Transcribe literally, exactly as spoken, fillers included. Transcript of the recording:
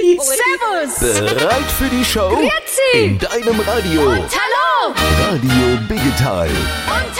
Grüezi! Servus! Bereit für die Show? Grüezi! In deinem Radio. Und hallo! Radio Biggetal. Und